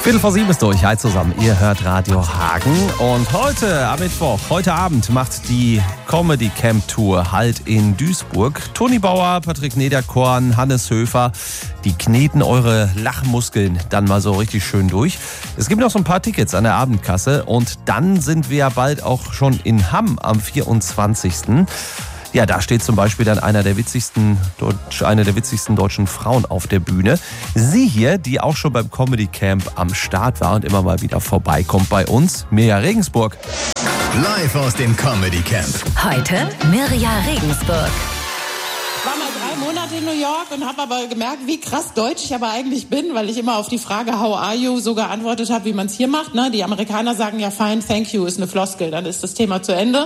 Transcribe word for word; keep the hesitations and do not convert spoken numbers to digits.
Viertel vor sieben ist durch. Hi zusammen, ihr hört Radio Hagen. Und heute am Mittwoch, heute Abend macht die Comedy Camp Tour Halt in Duisburg. Toni Bauer, Patrick Nederkorn, Hannes Höfer, die kneten eure Lachmuskeln dann mal so richtig schön durch. Es gibt noch so ein paar Tickets an der Abendkasse und dann sind wir ja bald auch schon in Hamm am vierundzwanzigsten Ja, da steht zum Beispiel dann einer der witzigsten, eine der witzigsten deutschen Frauen auf der Bühne. Sie hier, die auch schon beim Comedy Camp am Start war und immer mal wieder vorbeikommt bei uns, Mirja Regensburg. Live aus dem Comedy Camp. Heute Mirja Regensburg. Ich war mal drei Monate in New York und habe aber gemerkt, wie krass deutsch ich aber eigentlich bin, weil ich immer auf die Frage How are you so geantwortet habe, wie man es hier macht. Ne? Die Amerikaner sagen ja Fine, thank you ist eine Floskel, dann ist das Thema zu Ende.